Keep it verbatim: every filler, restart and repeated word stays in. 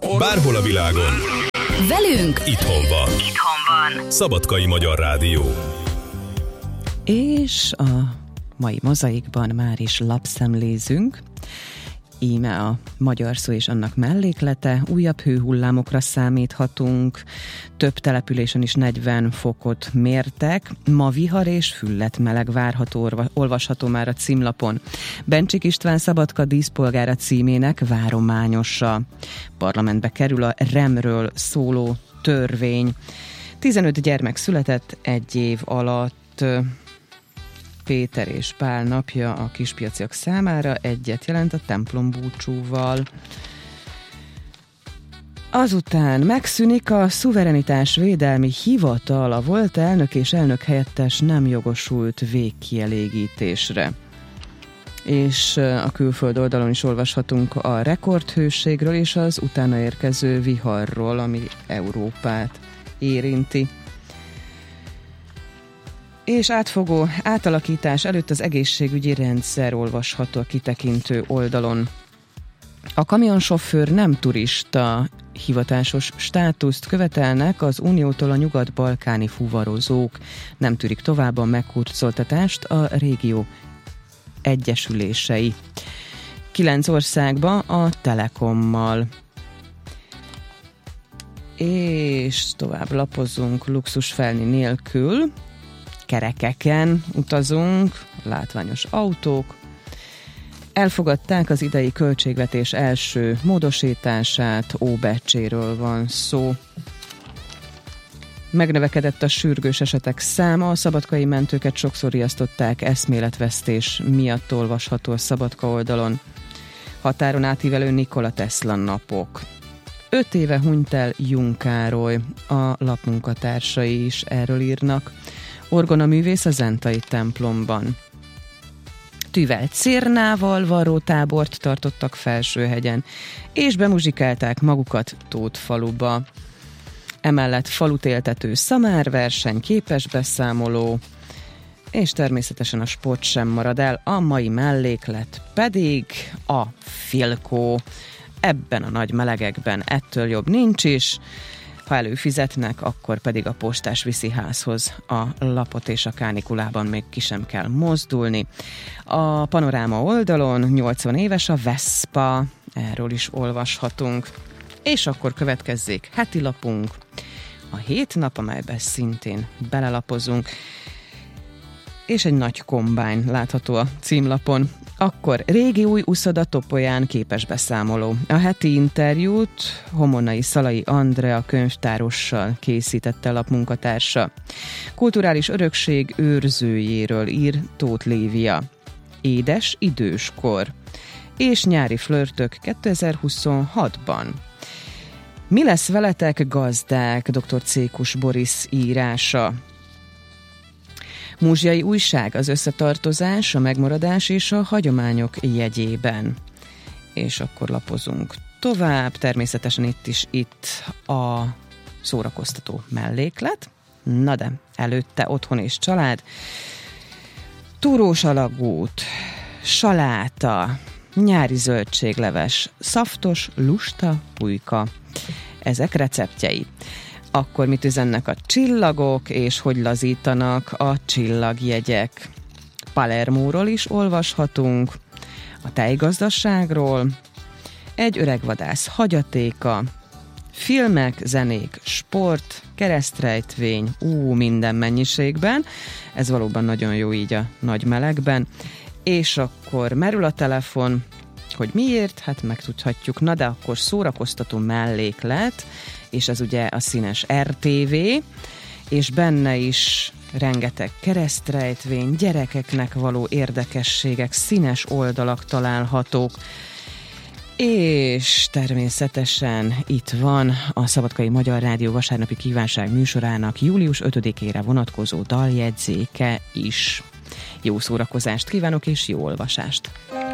Bárhol a világon. Velünk itthon van. Itthon van. Szabadkai Magyar Rádió. És a mai mozaikban már is lapszemlézünk. Íme a magyar szó és annak melléklete. Újabb hőhullámokra számíthatunk. Több településen is negyven fokot mértek. Ma vihar és fülletmeleg várható, olvasható már a címlapon. Bencsik István Szabadka díszpolgára címének várományosa. Parlamentbe kerül a remről szóló törvény. tizenöt gyermek született egy év alatt. Péter és Pál napja a kispiaciak számára egyet jelent a templombúcsúval. Azután megszűnik a szuverenitás védelmi hivatal, a volt elnök és elnök helyettes nem jogosult végkielégítésre. És a külföld oldalon is olvashatunk a rekordhőségről és az utána érkező viharról, ami Európát érinti. És átfogó átalakítás előtt az egészségügyi rendszer olvasható a kitekintő oldalon. A kamionsofőr nem turista hivatásos státuszt követelnek az Uniótól a nyugat-balkáni fuvarozók. Nem tűrik tovább a meghurcoltatást a régió egyesülései. Kilenc országba a Telekommal. És tovább lapozunk luxusfelni nélkül. Kerekeken utazunk, látványos autók. Elfogadták az idei költségvetés első módosítását, óbecséről van szó. Megnövekedett a sürgős esetek száma, a szabadkai mentőket sokszor riasztották eszméletvesztés miatt, olvasható a Szabadka oldalon. Határon átívelő Nikola Tesla napok. Öt éve hunyt el Jung Károly, a lap munkatársai is erről írnak. Orgona művész a zentai templomban. Tüvel Cérnával varró tábort tartottak Felsőhegyen, és bemuzsikálták magukat Tótfaluba. Emellett falut éltető szamárverseny, képes beszámoló, és természetesen a sport sem marad el, a mai melléklet pedig a Filkó. Ebben a nagy melegekben ettől jobb nincs is. Ha előfizetnek, akkor pedig a postás viszi házhoz a lapot, és a kánikulában még ki sem kell mozdulni. A Panoráma oldalon nyolcvan éves a Vespa, erről is olvashatunk. És akkor következzék heti lapunk, a hét nap, amelyben szintén belelapozunk, és egy nagy kombány látható a címlapon. Akkor régi új uszoda Topolyán, képes beszámoló. A heti interjút Homonai Szalai Andrea könyvtárossal készítette a lap munkatársa. Kulturális örökség őrzőjéről ír Tóth Lévia. Édes időskor. És nyári flörtök kétezer-huszonhatban. Mi lesz veletek, gazdák? dr. Cékus Boris írása. Múzsiai újság, az összetartozás, a megmaradás és a hagyományok jegyében. És akkor lapozunk tovább, természetesen itt is itt a szórakoztató melléklet. Na de, előtte otthon és család. Túrós alagút, saláta, nyári zöldségleves, szaftos, lusta, pulyka. Ezek receptjei. Akkor mit üzennek a csillagok, és hogy lazítanak a csillagjegyek. Palermóról is olvashatunk, a tejgazdaságról, egy öregvadász hagyatéka, filmek, zenék, sport, keresztrejtvény, ú, minden mennyiségben. Ez valóban nagyon jó így a nagy melegben. És akkor merül a telefon, hogy miért? Hát megtudhatjuk. Na de akkor szórakoztató melléklet, és ez ugye a színes er té vé, és benne is rengeteg keresztrejtvény, gyerekeknek való érdekességek, színes oldalak találhatók, és természetesen itt van a Szabadkai Magyar Rádió vasárnapi kívánság műsorának július ötödikére vonatkozó daljegyzéke is. Jó szórakozást kívánok, és jó olvasást!